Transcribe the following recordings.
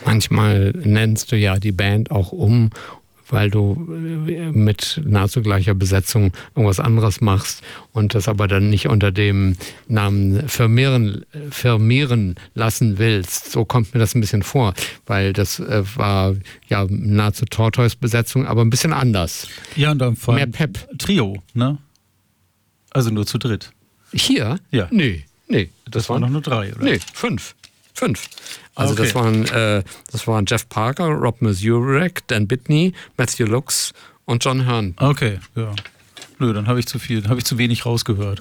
Manchmal nennst du ja die Band auch um, weil du mit nahezu gleicher Besetzung irgendwas anderes machst und das aber dann nicht unter dem Namen firmieren lassen willst. So kommt mir das ein bisschen vor, weil das war ja nahezu Tortoise-Besetzung, aber ein bisschen anders. Ja, und dann vor allem mehr Pep. Trio, ne? Also nur zu dritt. Hier? Ja. Nee. Das waren noch nur 3, oder? Nee, 5. Also okay. das waren Jeff Parker, Rob Mazurek, Dan Bitney, Matthew Lux und John Hearn. Okay, ja. Nö, dann habe ich zu wenig rausgehört.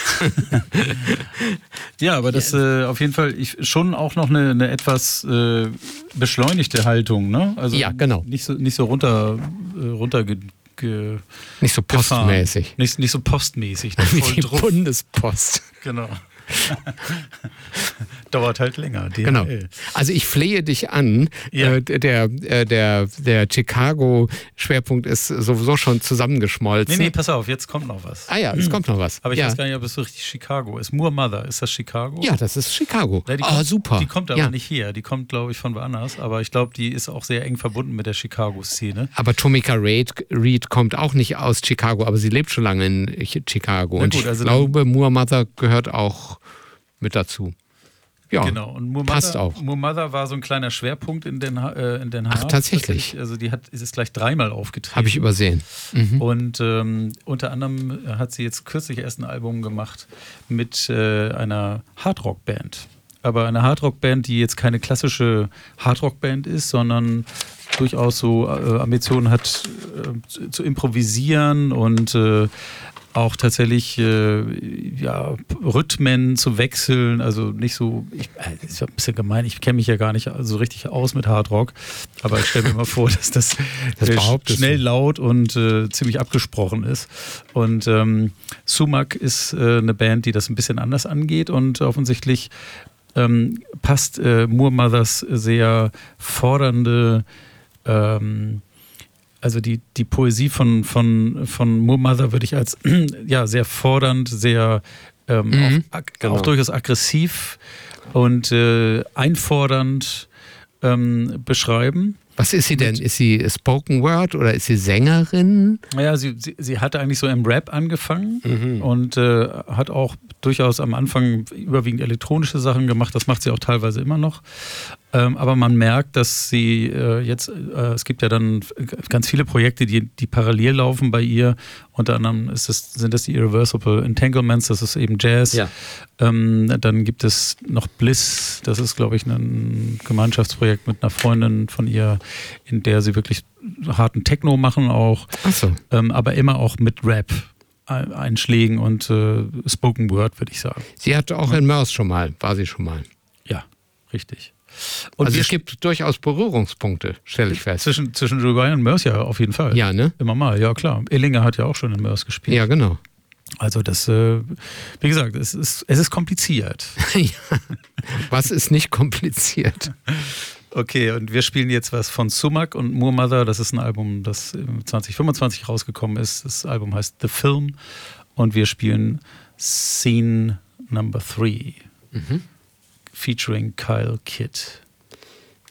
Ja, aber das auf jeden Fall schon auch noch eine etwas beschleunigte Haltung, ne? Also ja, genau. Nicht so runter nicht so postmäßig. Nicht so postmäßig. Wie die Bundespost. Genau. Dauert halt länger. DHL. Genau. Also ich flehe dich an. Ja. Der Chicago-Schwerpunkt ist sowieso schon zusammengeschmolzen. Nee, pass auf, jetzt kommt noch was. Ah ja, es kommt noch was. Aber ich weiß gar nicht, ob es so richtig Chicago ist. Moor Mother, ist das Chicago? Ja, das ist Chicago. Super. Die kommt aber nicht her. Die kommt, glaube ich, von woanders. Aber ich glaube, die ist auch sehr eng verbunden mit der Chicago-Szene. Aber Tomika Reed kommt auch nicht aus Chicago, aber sie lebt schon lange in Chicago. Und ich glaube, Moor Mother gehört auch mit dazu. Ja, genau. Und passt auch. Moor Mother war so ein kleiner Schwerpunkt in Den Haag. Ach, tatsächlich? Also ist gleich 3-mal aufgetreten. Habe ich übersehen. Mhm. Und unter anderem hat sie jetzt kürzlich erst ein Album gemacht mit einer Hardrock-Band. Aber eine Hardrock-Band, die jetzt keine klassische Hardrock-Band ist, sondern durchaus so Ambitionen hat zu improvisieren und auch tatsächlich Rhythmen zu wechseln, also nicht so, das ist ein bisschen gemein, ich kenne mich ja gar nicht so richtig aus mit Hardrock, aber ich stelle mir mal vor, dass das schnell, laut und ziemlich abgesprochen ist. Und Sumac ist eine Band, die das ein bisschen anders angeht und offensichtlich passt Moor Mothers sehr fordernde also die Poesie von Moor Mother würde ich als sehr fordernd, sehr auch durchaus aggressiv und einfordernd beschreiben. Was ist sie denn? Ist sie Spoken Word oder ist sie Sängerin? Naja, sie hat eigentlich so im Rap angefangen und hat auch durchaus am Anfang überwiegend elektronische Sachen gemacht. Das macht sie auch teilweise immer noch. Aber man merkt, dass sie jetzt, es gibt ja dann ganz viele Projekte, die parallel laufen bei ihr. Unter anderem sind das die Irreversible Entanglements, das ist eben Jazz. Ja. Dann gibt es noch Bliss, das ist, glaube ich, ein Gemeinschaftsprojekt mit einer Freundin von ihr, in der sie wirklich harten Techno machen auch. Ach so. Aber immer auch mit Rap. Einschlägen und Spoken Word, würde ich sagen. Sie hatte auch in Mörs war sie schon mal. Ja, richtig. Und also es gibt durchaus Berührungspunkte, stelle ich fest. Zwischen Uruguay und Mörs ja auf jeden Fall. Ja, ne? Immer mal, ja klar. Illinger hat ja auch schon in Mörs gespielt. Ja, genau. Also das, wie gesagt, es ist kompliziert. Ja. Was ist nicht kompliziert? Okay, und wir spielen jetzt was von Sumac und Moor Mother. Das ist ein Album, das 2025 rausgekommen ist. Das Album heißt The Film und wir spielen Scene Number 3 featuring Kyle Kidd.